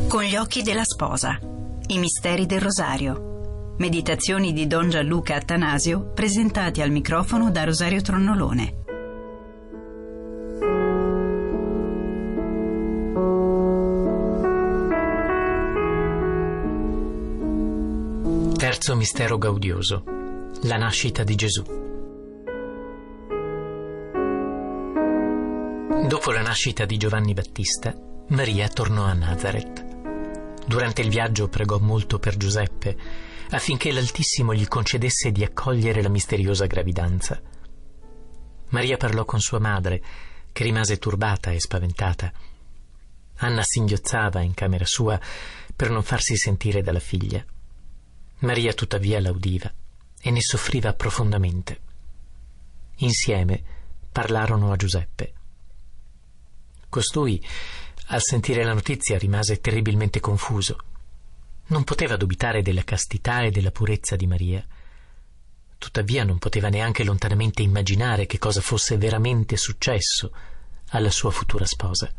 Con gli occhi della sposa. I misteri del rosario. Meditazioni di Don Gianluca Attanasio presentati al microfono da Rosario Tronnolone. Terzo mistero gaudioso: la nascita di Gesù. Dopo la nascita di Giovanni Battista, Maria tornò a Nazaret. Durante il viaggio pregò molto per Giuseppe, affinché l'Altissimo gli concedesse di accogliere la misteriosa gravidanza. Maria parlò con sua madre, che rimase turbata e spaventata. Anna singhiozzava in camera sua per non farsi sentire dalla figlia. Maria tuttavia la udiva e ne soffriva profondamente. Insieme parlarono a Giuseppe. Costui, al sentire la notizia, rimase terribilmente confuso. Non poteva dubitare della castità e della purezza di Maria. Tuttavia non poteva neanche lontanamente immaginare che cosa fosse veramente successo alla sua futura sposa.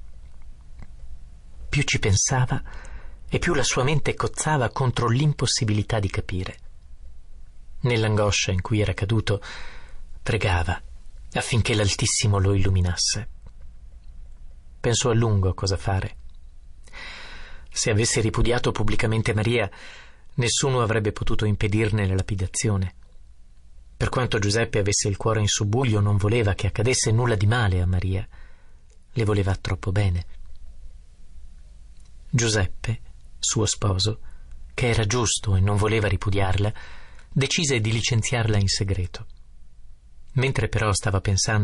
Più ci pensava e più la sua mente cozzava contro l'impossibilità di capire. Nell'angoscia in cui era caduto, pregava affinché l'Altissimo lo illuminasse. Pensò a lungo cosa fare. Se avesse ripudiato pubblicamente Maria, nessuno avrebbe potuto impedirne la lapidazione. Per quanto Giuseppe avesse il cuore in subbuglio, non voleva che accadesse nulla di male a Maria. Le voleva troppo bene. Giuseppe, suo sposo, che era giusto e non voleva ripudiarla, decise di licenziarla in segreto. Mentre però stava pensando